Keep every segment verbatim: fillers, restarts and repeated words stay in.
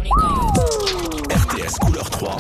R T S couleur trois.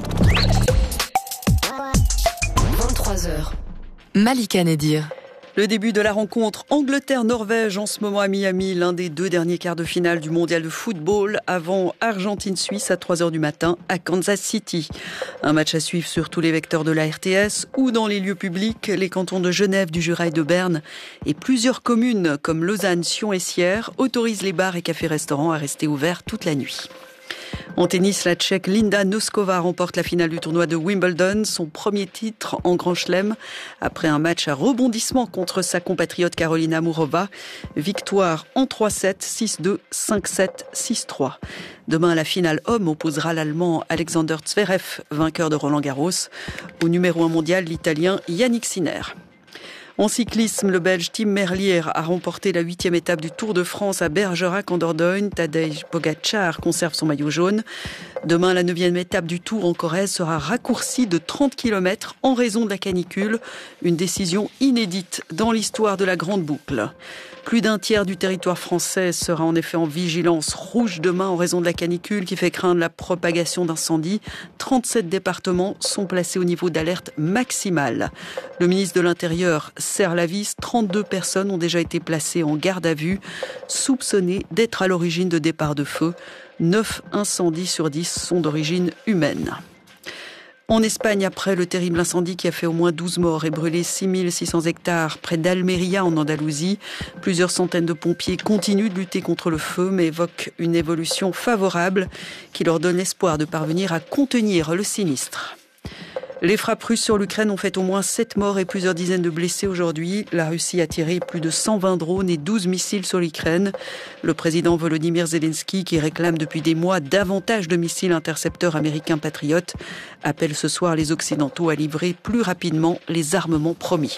vingt-trois heures. Malika Nedir. Le début de la rencontre Angleterre-Norvège en ce moment à Miami, l'un des deux derniers quarts de finale du mondial de football avant Argentine-Suisse à trois heures du matin à Kansas City. Un match à suivre sur tous les vecteurs de la R T S ou dans les lieux publics, les cantons de Genève, du Jura et de Berne et plusieurs communes comme Lausanne, Sion et Sierre autorisent les bars et cafés-restaurants à rester ouverts toute la nuit. En tennis, la Tchèque Linda Noskova remporte la finale du tournoi de Wimbledon, son premier titre en Grand Chelem, après un match à rebondissement contre sa compatriote Karolina Murova. Victoire en trois sept, six deux, cinq sept, six trois. Demain, la finale homme opposera l'Allemand Alexander Zverev, vainqueur de Roland-Garros, au numéro un mondial, l'Italien Yannick Sinner. En cyclisme, le Belge Tim Merlier a remporté la huitième étape du Tour de France à Bergerac en Dordogne. Tadej Pogačar conserve son maillot jaune. Demain, la neuvième étape du Tour en Corrèze sera raccourcie de trente kilomètres en raison de la canicule. Une décision inédite dans l'histoire de la Grande Boucle. Plus d'un tiers du territoire français sera en effet en vigilance rouge demain en raison de la canicule qui fait craindre la propagation d'incendies. trente-sept départements sont placés au niveau d'alerte maximale. Le ministre de l'Intérieur serre la vis. trente-deux personnes ont déjà été placées en garde à vue, soupçonnées d'être à l'origine de départs de feu. neuf incendies sur dix sont d'origine humaine. En Espagne, après le terrible incendie qui a fait au moins douze morts et brûlé six mille six cents hectares près d'Almeria en Andalousie, plusieurs centaines de pompiers continuent de lutter contre le feu mais évoquent une évolution favorable qui leur donne l'espoir de parvenir à contenir le sinistre. Les frappes russes sur l'Ukraine ont fait au moins sept morts et plusieurs dizaines de blessés aujourd'hui. La Russie a tiré plus de cent vingt drones et douze missiles sur l'Ukraine. Le président Volodymyr Zelensky, qui réclame depuis des mois davantage de missiles intercepteurs américains patriotes, appelle ce soir les Occidentaux à livrer plus rapidement les armements promis.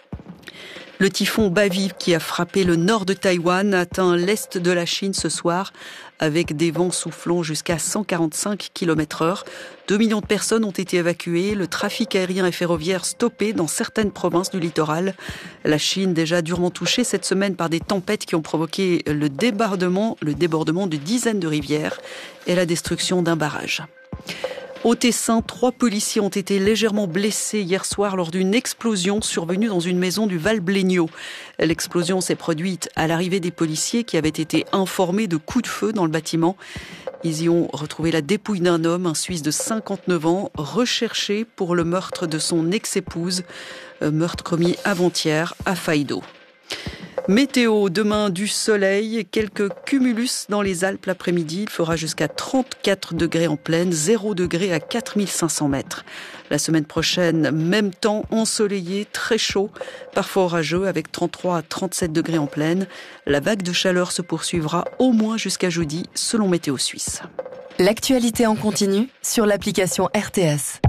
Le typhon Bavi, qui a frappé le nord de Taïwan, atteint l'est de la Chine ce soir, avec des vents soufflant jusqu'à cent quarante-cinq kilomètres heure. Deux millions de personnes ont été évacuées, le trafic aérien et ferroviaire stoppé dans certaines provinces du littoral. La Chine, déjà durement touchée cette semaine par des tempêtes qui ont provoqué le débordement, le débordement de dizaines de rivières et la destruction d'un barrage. Au Tessin, trois policiers ont été légèrement blessés hier soir lors d'une explosion survenue dans une maison du Val-Blegnaud. L'explosion s'est produite à l'arrivée des policiers qui avaient été informés de coups de feu dans le bâtiment. Ils y ont retrouvé la dépouille d'un homme, un Suisse de cinquante-neuf ans, recherché pour le meurtre de son ex-épouse, meurtre commis avant-hier à Faido. Météo, demain du soleil, quelques cumulus dans les Alpes l'après-midi. Il fera jusqu'à trente-quatre degrés en plaine, zéro degré à quatre mille cinq cents mètres. La semaine prochaine, même temps ensoleillé, très chaud, parfois orageux avec trente-trois à trente-sept degrés en plaine. La vague de chaleur se poursuivra au moins jusqu'à jeudi, selon Météo Suisse. L'actualité en continu sur l'application R T S.